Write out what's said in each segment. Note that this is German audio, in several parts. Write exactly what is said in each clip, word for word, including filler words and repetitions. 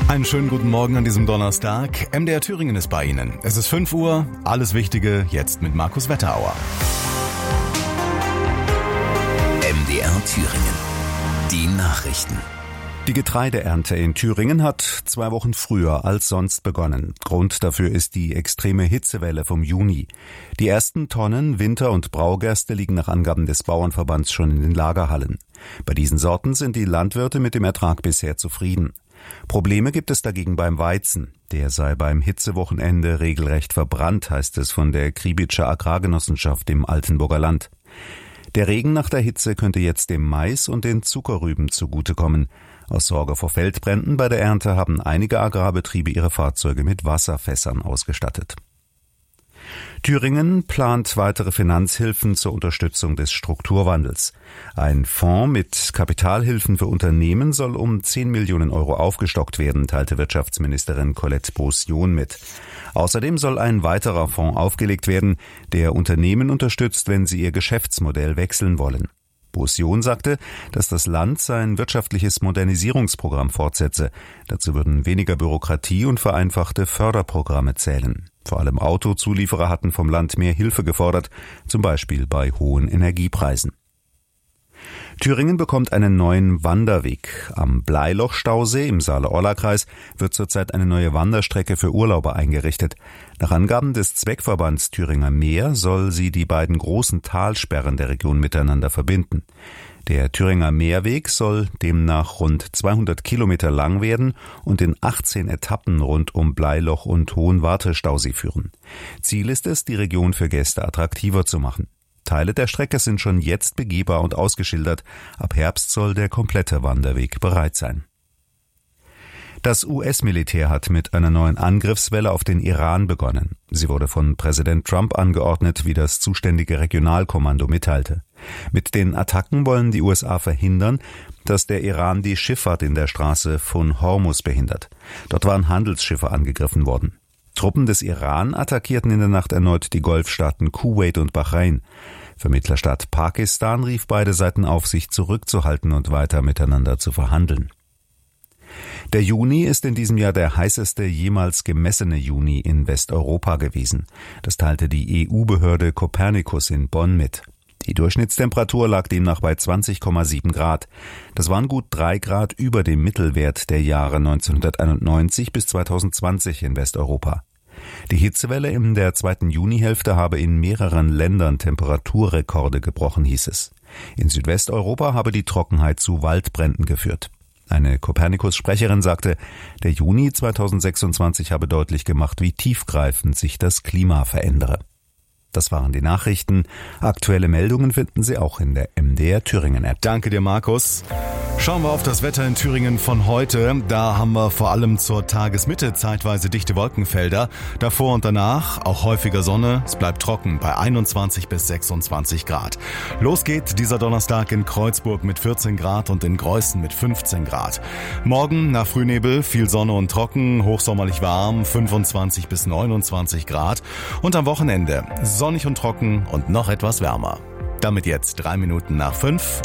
Einen schönen guten Morgen an diesem Donnerstag. M D R Thüringen ist bei Ihnen. Es ist fünf Uhr. Alles Wichtige jetzt mit Markus Wetterauer. M D R Thüringen. Die Nachrichten. Die Getreideernte in Thüringen hat zwei Wochen früher als sonst begonnen. Grund dafür ist die extreme Hitzewelle vom Juni. Die ersten Tonnen Winter- und Braugerste liegen nach Angaben des Bauernverbands schon in den Lagerhallen. Bei diesen Sorten sind die Landwirte mit dem Ertrag bisher zufrieden. Probleme gibt es dagegen beim Weizen. Der sei beim Hitzewochenende regelrecht verbrannt, heißt es von der Kribitscher Agrargenossenschaft im Altenburger Land. Der Regen nach der Hitze könnte jetzt dem Mais und den Zuckerrüben zugutekommen. Aus Sorge vor Feldbränden bei der Ernte haben einige Agrarbetriebe ihre Fahrzeuge mit Wasserfässern ausgestattet. Thüringen plant weitere Finanzhilfen zur Unterstützung des Strukturwandels. Ein Fonds mit Kapitalhilfen für Unternehmen soll um zehn Millionen Euro aufgestockt werden, teilte Wirtschaftsministerin Colette Beaussion mit. Außerdem soll ein weiterer Fonds aufgelegt werden, der Unternehmen unterstützt, wenn sie ihr Geschäftsmodell wechseln wollen. Beaussion sagte, dass das Land sein wirtschaftliches Modernisierungsprogramm fortsetze. Dazu würden weniger Bürokratie und vereinfachte Förderprogramme zählen. Vor allem Autozulieferer hatten vom Land mehr Hilfe gefordert, zum Beispiel bei hohen Energiepreisen. Thüringen bekommt einen neuen Wanderweg. Am Bleiloch-Stausee im Saale-Orla-Kreis wird zurzeit eine neue Wanderstrecke für Urlauber eingerichtet. Nach Angaben des Zweckverbands Thüringer Meer soll sie die beiden großen Talsperren der Region miteinander verbinden. Der Thüringer Meerweg soll demnach rund zweihundert Kilometer lang werden und in achtzehn Etappen rund um Bleiloch und Hohenwarte-Stausee führen. Ziel ist es, die Region für Gäste attraktiver zu machen. Teile der Strecke sind schon jetzt begehbar und ausgeschildert. Ab Herbst soll der komplette Wanderweg bereit sein. Das U S-Militär hat mit einer neuen Angriffswelle auf den Iran begonnen. Sie wurde von Präsident Trump angeordnet, wie das zuständige Regionalkommando mitteilte. Mit den Attacken wollen die U S A verhindern, dass der Iran die Schifffahrt in der Straße von Hormuz behindert. Dort waren Handelsschiffe angegriffen worden. Truppen des Iran attackierten in der Nacht erneut die Golfstaaten Kuwait und Bahrain. Vermittlerstaat Pakistan rief beide Seiten auf, sich zurückzuhalten und weiter miteinander zu verhandeln. Der Juni ist in diesem Jahr der heißeste jemals gemessene Juni in Westeuropa gewesen. Das teilte die E U-Behörde Copernicus in Bonn mit. Die Durchschnittstemperatur lag demnach bei zwanzig Komma sieben Grad. Das waren gut drei Grad über dem Mittelwert der Jahre neunzehnhunderteinundneunzig bis zweitausendzwanzig in Westeuropa. Die Hitzewelle in der zweiten Junihälfte habe in mehreren Ländern Temperaturrekorde gebrochen, hieß es. In Südwesteuropa habe die Trockenheit zu Waldbränden geführt. Eine Copernicus-Sprecherin sagte, der Juni zweitausendsechsundzwanzig habe deutlich gemacht, wie tiefgreifend sich das Klima verändere. Das waren die Nachrichten. Aktuelle Meldungen finden Sie auch in der M D R Thüringen App. Danke dir, Markus. Schauen wir auf das Wetter in Thüringen von heute. Da haben wir vor allem zur Tagesmitte zeitweise dichte Wolkenfelder. Davor und danach auch häufiger Sonne. Es bleibt trocken bei einundzwanzig bis sechsundzwanzig Grad. Los geht dieser Donnerstag in Kreuzburg mit vierzehn Grad und in Greußen mit fünfzehn Grad. Morgen nach Frühnebel viel Sonne und trocken, hochsommerlich warm, fünfundzwanzig bis neunundzwanzig Grad. Und am Wochenende sonnig und trocken und noch etwas wärmer. Damit jetzt drei Minuten nach fünf.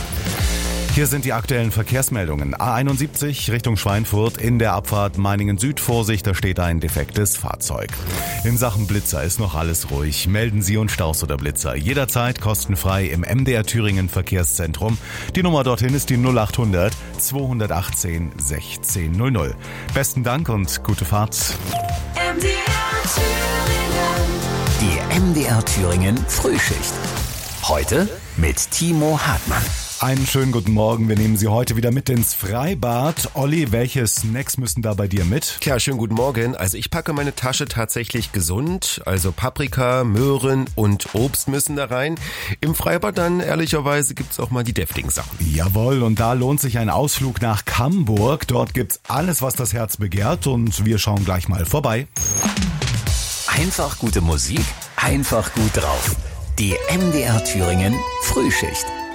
Hier sind die aktuellen Verkehrsmeldungen. A einundsiebzig Richtung Schweinfurt in der Abfahrt Meiningen Süd. Vorsicht, da steht ein defektes Fahrzeug. In Sachen Blitzer ist noch alles ruhig. Melden Sie uns Staus oder Blitzer jederzeit kostenfrei im M D R Thüringen Verkehrszentrum. Die Nummer dorthin ist die null achthundert zweihundertachtzehn sechzehn null null. Besten Dank und gute Fahrt. M D R Thüringen. Die M D R Thüringen Frühschicht. Heute mit Timo Hartmann. Einen schönen guten Morgen. Wir nehmen Sie heute wieder mit ins Freibad. Olli, welche Snacks müssen da bei dir mit? Tja, schönen guten Morgen. Also ich packe meine Tasche tatsächlich gesund. Also Paprika, Möhren und Obst müssen da rein. Im Freibad dann ehrlicherweise gibt's auch mal die deftigen Sachen. Jawohl, und da lohnt sich ein Ausflug nach Camburg. Dort gibt's alles, was das Herz begehrt, und wir schauen gleich mal vorbei. Einfach gute Musik, einfach gut drauf. Die M D R Thüringen Frühschicht.